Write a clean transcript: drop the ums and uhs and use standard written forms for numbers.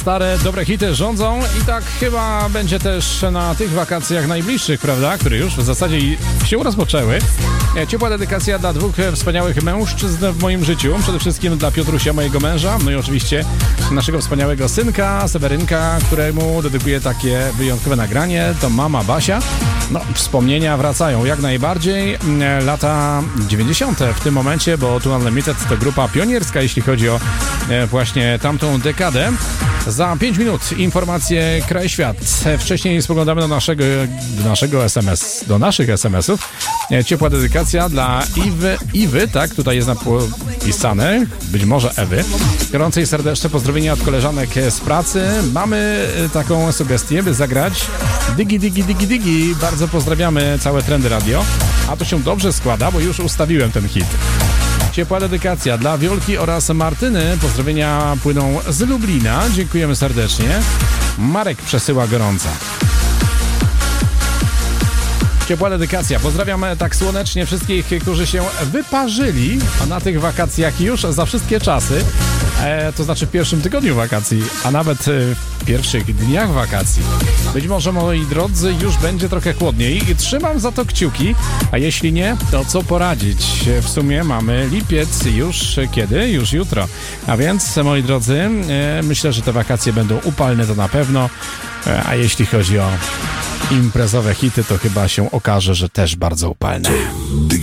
stare, dobre hity rządzą i tak chyba będzie też na tych wakacjach najbliższych, prawda, które już w zasadzie się rozpoczęły. Ciepła dedykacja dla dwóch wspaniałych mężczyzn w moim życiu. Przede wszystkim dla Piotrusia, mojego męża, no i oczywiście naszego wspaniałego synka, Sewerynka, któremu dedykuję takie wyjątkowe nagranie. To mama Basia. No, wspomnienia wracają jak najbardziej. Lata 90. w tym momencie, bo tu Unlimited to grupa pionierska, jeśli chodzi o właśnie tamtą dekadę. Za 5 minut informacje Kraj Świat. Wcześniej spoglądamy do naszego SMS, do naszych SMS-ów. Ciepła dedykacja dla Iwy, tak, tutaj jest napisane, być może Ewy. Gorące i serdeczne pozdrowienia od koleżanek z pracy. Mamy taką sugestię, by zagrać Digi, Digi, Digi, Digi. Bardzo pozdrawiamy całe Trendy Radio. A to się dobrze składa, bo już ustawiłem ten hit. Ciepła dedykacja dla Wiolki oraz Martyny. Pozdrowienia płyną z Lublina. Dziękujemy serdecznie. Marek przesyła gorąca. Ciepła dedykacja. Pozdrawiam tak słonecznie wszystkich, którzy się wyparzyli na tych wakacjach już za wszystkie czasy. To znaczy w pierwszym tygodniu wakacji, a nawet w pierwszych dniach wakacji. Być może, moi drodzy, już będzie trochę chłodniej i trzymam za to kciuki, a jeśli nie, to co poradzić? W sumie mamy lipiec już kiedy? Już jutro. A więc, moi drodzy, myślę, że te wakacje będą upalne, to na pewno, a jeśli chodzi o imprezowe hity, to chyba się okaże, że też bardzo upalne.